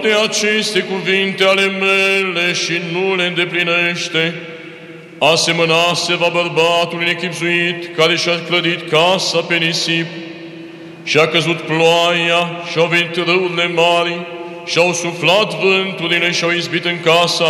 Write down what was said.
de aceste cuvinte ale mele și nu le îndeplinește, asemănase va bărbatul nechipzuit care și-a clădit casa pe nisip și a căzut ploaia și au venit râurile mari și au suflat vânturile și au izbit în casa